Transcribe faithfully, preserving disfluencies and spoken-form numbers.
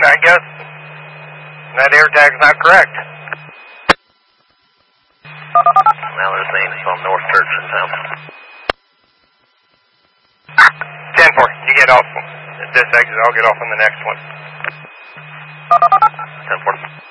I guess that air tag's not correct. Now there's names on North Church in town. ten four, you get off at this exit, I'll get off on the next one. ten four.